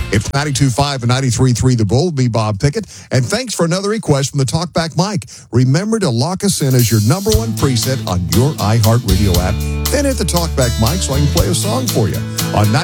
It's 92.5 and 93.3 The Bull. Me, Bob Pickett. And thanks for another request from the Talkback Mike. Remember to lock us in as your number one preset on your iHeartRadio app. Then hit the Talkback Mike so I can play a song for you on